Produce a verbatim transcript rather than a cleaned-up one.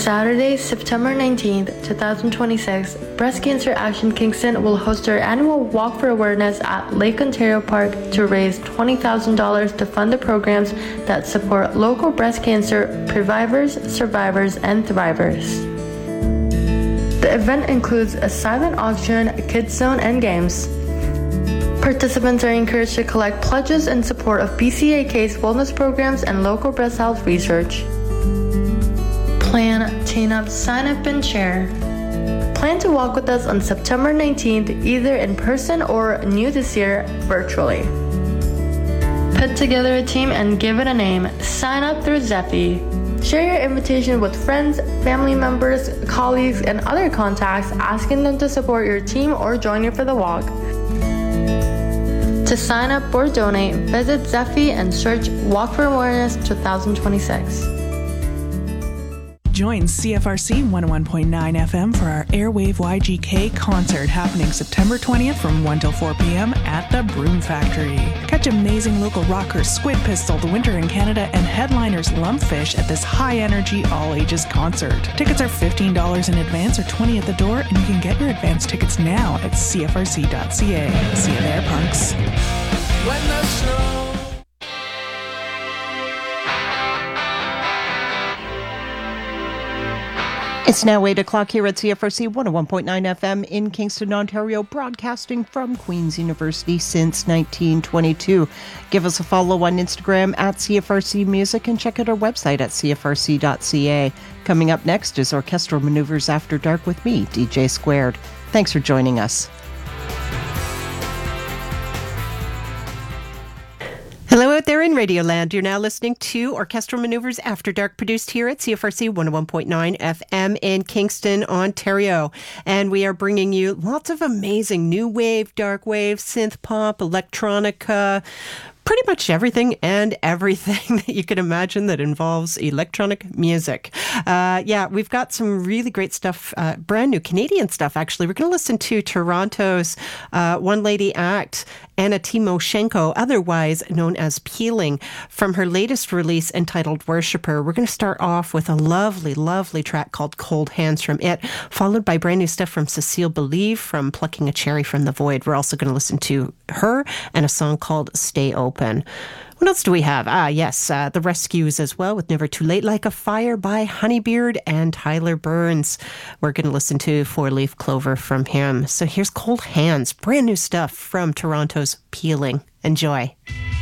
Saturday, September nineteenth, twenty twenty-six, Breast Cancer Action Kingston will host their annual Walk for Awareness at Lake Ontario Park to raise twenty thousand dollars to fund the programs that support local breast cancer previvors, survivors, and thrivers. The event includes a silent auction, a kids zone, and games. Participants are encouraged to collect pledges in support of B C A K's wellness programs and local breast health research. Plan, chain up, sign up, and share. Plan to walk with us on September nineteenth, either in person or, new this year, virtually. Put together a team and give it a name. Sign up through Zephy. Share your invitation with friends, family members, colleagues, and other contacts, asking them to support your team or join you for the walk. To sign up or donate, visit Zephy and search Walk for Awareness twenty twenty-six. Join C F R C one oh one point nine F M for our Airwave Y G K concert happening September twentieth from one till four p.m. at the Broom Factory. Catch amazing local rockers Squid Pistol, The Winter in Canada, and headliners Lumpfish at this high-energy, all-ages concert. Tickets are fifteen dollars in advance or twenty dollars at the door, and you can get your advance tickets now at c f r c dot c a. See you there, punks. When the snow It's now eight o'clock here at C F R C one oh one point nine F M in Kingston, Ontario, broadcasting from Queen's University since nineteen twenty-two. Give us a follow on Instagram at C F R C Music and check out our website at c f r c dot c a. Coming up next is Orchestral Maneuvers After Dark with me, D J Squared. Thanks for joining us. Hello out there in Radioland. You're now listening to Orchestral Maneuvers After Dark, produced here at C F R C one oh one point nine F M in Kingston, Ontario. And we are bringing you lots of amazing new wave, dark wave, synth pop, electronica, pretty much everything and everything that you can imagine that involves electronic music. Uh, yeah, we've got some really great stuff, uh, brand new Canadian stuff, actually. We're going to listen to Toronto's uh, One Lady Act, Anna Timoshenko, otherwise known as Peeling, from her latest release entitled Worshipper. We're going to start off with a lovely, lovely track called Cold Hands from it, followed by brand new stuff from Cecile Believe from Plucking a Cherry from the Void. We're also going to listen to her and a song called Stay Open. What else do we have? Ah, yes, uh, The Rescues as well, with Never Too Late Like a Fire by Honeybeard and Tyler Burns. We're going to listen to Four Leaf Clover from him. So here's Cold Hands, brand new stuff from Toronto's Peeling. Enjoy.